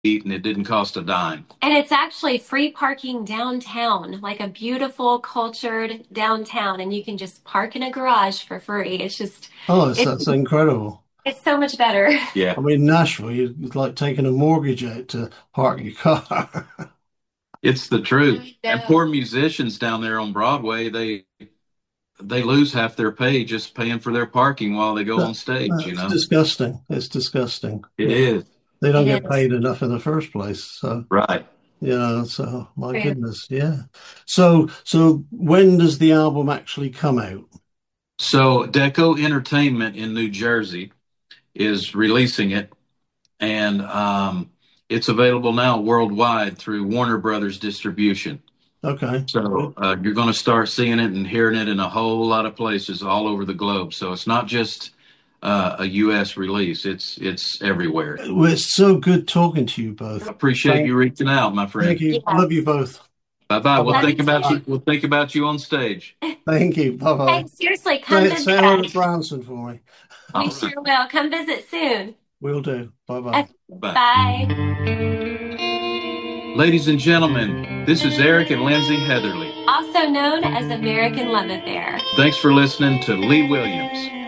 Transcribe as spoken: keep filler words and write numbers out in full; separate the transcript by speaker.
Speaker 1: and it didn't cost a dime.
Speaker 2: And it's actually free parking downtown, like a beautiful, cultured downtown, and you can just park in a garage for free. It's just,
Speaker 1: Oh,
Speaker 2: it's
Speaker 1: that's, that's incredible.
Speaker 2: it's so much better.
Speaker 1: Yeah. I mean, Nashville, you- it's like taking a mortgage out to park your car. It's the truth.
Speaker 2: I
Speaker 1: And poor
Speaker 2: know.
Speaker 1: musicians down there on Broadway, they they lose half their pay just paying for their parking while they go
Speaker 2: Yeah,
Speaker 1: on stage, you
Speaker 2: that's
Speaker 1: know?
Speaker 2: disgusting. It's disgusting.
Speaker 1: It
Speaker 2: Yeah.
Speaker 1: is.
Speaker 2: They don't
Speaker 1: It
Speaker 2: get
Speaker 1: is.
Speaker 2: paid enough in the first place. So,
Speaker 1: Right.
Speaker 2: you know, so my
Speaker 1: True.
Speaker 2: goodness, yeah. So, so when does the album actually come out?
Speaker 1: So Deco Entertainment in New Jersey is releasing it, and um, it's available now worldwide through Warner Brothers Distribution.
Speaker 2: Okay.
Speaker 1: So uh, you're going to start seeing it and hearing it in a whole lot of places all over the globe. So it's not just uh, a U S release; it's it's everywhere.
Speaker 2: Well, it's so good talking to you both.
Speaker 1: I appreciate
Speaker 2: Thank,
Speaker 1: you reaching out, my
Speaker 2: thank
Speaker 1: friend.
Speaker 2: you. Love you
Speaker 1: Yes.
Speaker 2: both.
Speaker 1: Bye bye. We'll
Speaker 2: Bye-bye.
Speaker 1: think about
Speaker 2: Bye.
Speaker 1: you. We'll think about you on stage.
Speaker 2: Thank you. Bye bye.
Speaker 1: Hey, seriously, come
Speaker 2: Say,
Speaker 1: visit
Speaker 2: say hello to
Speaker 1: us.
Speaker 2: Branson for me.
Speaker 1: We sure will. Come visit soon.
Speaker 2: Will do. Bye bye.
Speaker 1: Okay, bye. Bye. Ladies and gentlemen, this is Eric and Lindsay Heatherly.
Speaker 2: Also known as American Love Affair.
Speaker 1: Thanks for listening to Lee Williams.